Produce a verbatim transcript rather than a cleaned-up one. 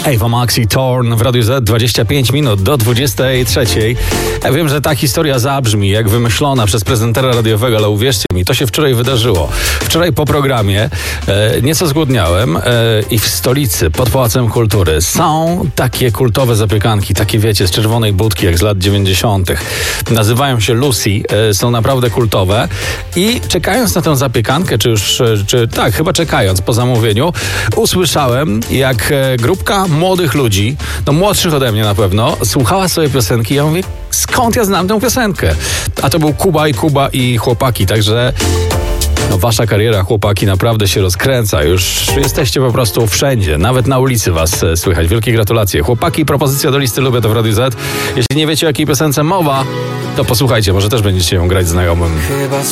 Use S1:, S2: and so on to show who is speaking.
S1: Ava Max i Torn w Radiu Z, dwadzieścia pięć minut do dwudziestej trzeciej. Ja wiem, że ta historia zabrzmi jak wymyślona przez prezentera radiowego, ale uwierzcie mi, to się wczoraj wydarzyło. Wczoraj po programie e, nieco zgłodniałem e, i w stolicy, pod Pałacem Kultury są takie kultowe zapiekanki, takie wiecie, z czerwonej budki jak z lat dziewięćdziesiątych. Nazywają się Lucy, e, są naprawdę kultowe i czekając na tę zapiekankę, czy już, czy tak, chyba czekając po zamówieniu, usłyszałem jak e, grupka młodych ludzi, no młodszych ode mnie na pewno, słuchała swojej piosenki. Ja mówię, skąd ja znam tę piosenkę? A to był Kuba i Kuba i chłopaki, także no wasza kariera, chłopaki, naprawdę się rozkręca. Już jesteście po prostu wszędzie, nawet na ulicy was e, słychać. Wielkie gratulacje. Chłopaki, propozycja do listy Lubię to w Radiu Z. Jeśli nie wiecie, o jakiej piosence mowa, to posłuchajcie, może też będziecie ją grać znajomym.
S2: Chyba